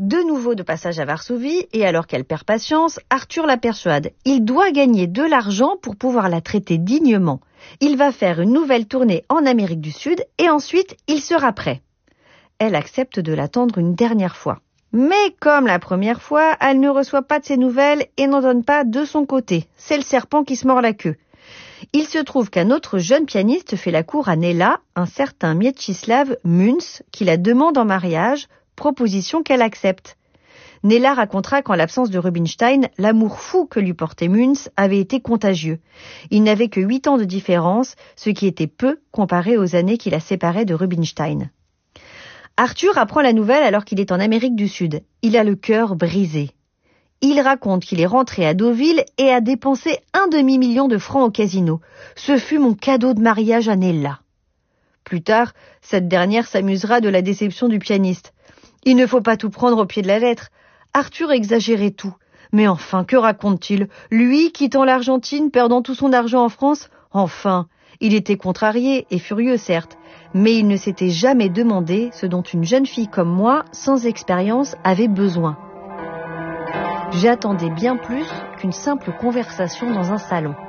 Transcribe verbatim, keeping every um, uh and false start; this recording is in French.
De nouveau de passage à Varsovie, et alors qu'elle perd patience, Arthur la persuade. Il doit gagner de l'argent pour pouvoir la traiter dignement. Il va faire une nouvelle tournée en Amérique du Sud et ensuite il sera prêt. Elle accepte de l'attendre une dernière fois. Mais comme la première fois, elle ne reçoit pas de ses nouvelles et n'en donne pas de son côté. C'est le serpent qui se mord la queue. Il se trouve qu'un autre jeune pianiste fait la cour à Nella, un certain Mieczysław Münz, qui la demande en mariage, proposition qu'elle accepte. Nella racontera qu'en l'absence de Rubinstein, l'amour fou que lui portait Münz avait été contagieux. Il n'avait que huit ans de différence, ce qui était peu comparé aux années qui la séparaient de Rubinstein. Arthur apprend la nouvelle alors qu'il est en Amérique du Sud. Il a le cœur brisé. Il raconte qu'il est rentré à Deauville et a dépensé un demi-million de francs au casino. Ce fut mon cadeau de mariage à Nella. Plus tard, cette dernière s'amusera de la déception du pianiste. Il ne faut pas tout prendre au pied de la lettre. Arthur exagérait tout. Mais enfin, que raconte-t-il? Lui, quittant l'Argentine, perdant tout son argent en France? Enfin, il était contrarié et furieux, certes, mais il ne s'était jamais demandé ce dont une jeune fille comme moi, sans expérience, avait besoin. J'attendais bien plus qu'une simple conversation dans un salon.